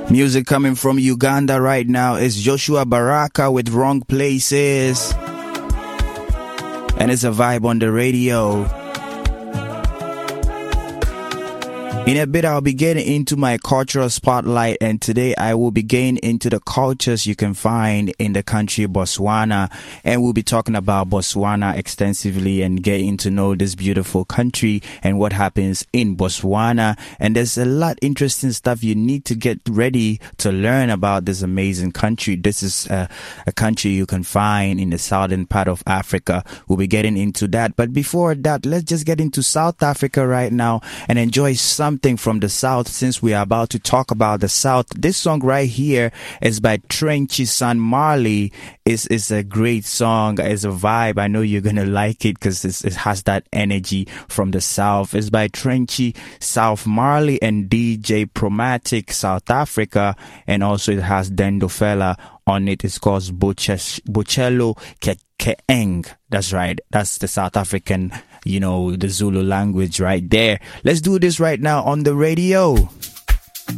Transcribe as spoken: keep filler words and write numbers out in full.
Music coming from Uganda right now is Joshua Baraka with Wrong Places. And it's a vibe on the radio. In a bit, I'll be getting into my cultural spotlight, and today I will be getting into the cultures you can find in the country Botswana, and we'll be talking about Botswana extensively and getting to know this beautiful country and what happens in Botswana. And there's a lot interesting stuff you need to get ready to learn about this amazing country. This is a, a country you can find in the southern part of Africa. We'll be getting into that. But before that, let's just get into South Africa right now and enjoy some Something from the South, since we are about to talk about the South. This song right here is by Trenchy San Marley. It's, it's a great song. It's a vibe. I know you're going to like it because it has that energy from the South. It's by Trenchy South Marley and D J Promatic, South Africa. And also it has Dendofela on it. It's called Bocello Keeng. That's right. That's the South African, you know, the Zulu language right there. Let's do this right now on the radio.